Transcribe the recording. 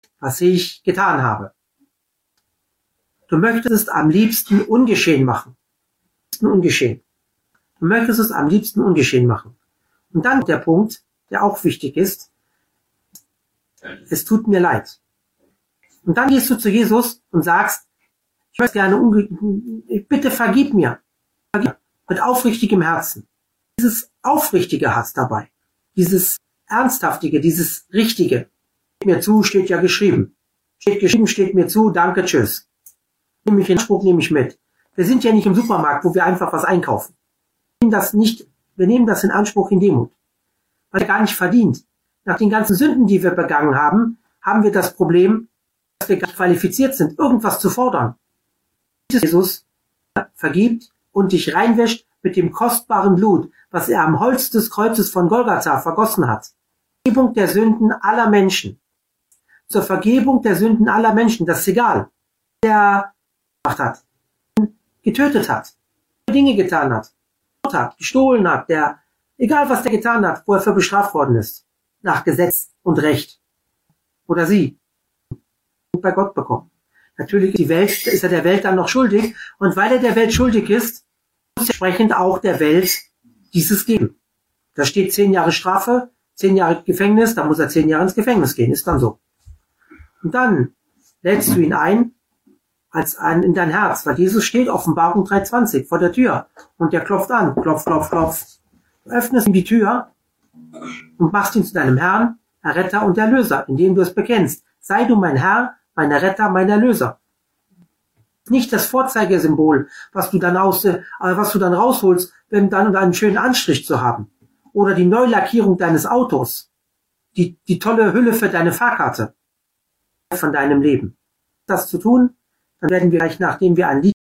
was ich getan habe. Du möchtest es am liebsten ungeschehen machen. Ungeschehen. Du möchtest es am liebsten ungeschehen machen. Und dann der Punkt, der auch wichtig ist, es tut mir leid. Und dann gehst du zu Jesus und sagst, ich möchte gerne, bitte vergib mir. Mit aufrichtigem Herzen. Dieses aufrichtige Herz dabei. Dieses ernsthaftige, dieses richtige. Steht mir zu, steht ja geschrieben. Steht geschrieben, steht mir zu, danke, tschüss. Nehme ich in Anspruch, nehme ich mit. Wir sind ja nicht im Supermarkt, wo wir einfach was einkaufen. Wir nehmen das in Anspruch in Demut. Weil wir gar nicht verdient. Nach den ganzen Sünden, die wir begangen haben, haben wir das Problem, dass wir gar nicht qualifiziert sind, irgendwas zu fordern. Jesus vergibt und dich reinwäscht mit dem kostbaren Blut, was er am Holz des Kreuzes von Golgatha vergossen hat. Vergebung der Sünden aller Menschen. Zur Vergebung der Sünden aller Menschen, das ist egal. Der gemacht hat, getötet hat, Dinge getan hat, gestohlen hat, egal was der getan hat, wo er für bestraft worden ist, nach Gesetz und Recht. Oder sie. Und bei Gott bekommen. Natürlich ist er der Welt dann noch schuldig, und weil er der Welt schuldig ist, muss er entsprechend auch der Welt dieses geben. Da steht 10 Jahre Strafe, 10 Jahre Gefängnis, dann muss er 10 Jahre ins Gefängnis gehen, ist dann so. Und dann lädst du ihn ein, in dein Herz, weil Jesus steht, Offenbarung 3,20, vor der Tür, und der klopft an, klopf, klopf, klopf. Du öffnest ihm die Tür und machst ihn zu deinem Herrn, Erretter und Erlöser, indem du es bekennst. Sei du mein Herr, mein Erretter, mein Erlöser. Nicht das Vorzeigesymbol, was du dann rausholst, um dann einen schönen Anstrich zu haben. Oder die Neulackierung deines Autos. Die tolle Hülle für deine Fahrkarte. Von deinem Leben. Das zu tun, dann werden wir gleich, nachdem wir ein Lied